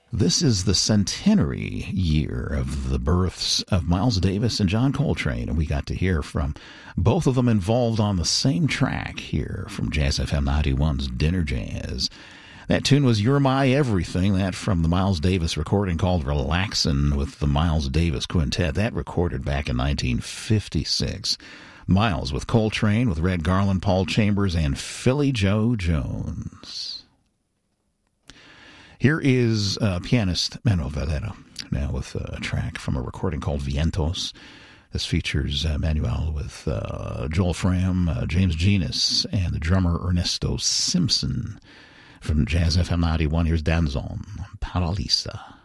This is the centenary year of the births of Miles Davis and John Coltrane, and we got to hear from both of them involved on the same track here from Jazz FM 91's Dinner Jazz. That tune was You're My Everything, that from the Miles Davis recording called Relaxin' with the Miles Davis Quintet. That recorded back in 1956. Miles with Coltrane, with Red Garland, Paul Chambers, and Philly Joe Jones. Here is pianist Manuel Valero, now with a track from a recording called Vientos. This features Manuel with Joel Fram, James Genus, and the drummer Ernesto Simpson. From Jazz FM 91, here's Danzón, Paralisa.